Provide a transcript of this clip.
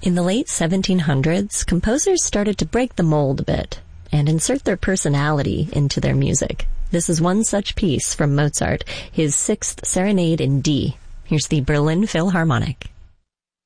In the late 1700s, composers started to break the mold a bit and insert their personality into their music. This is one such piece from Mozart, his Sixth Serenade in D. Here's the Berlin Philharmonic.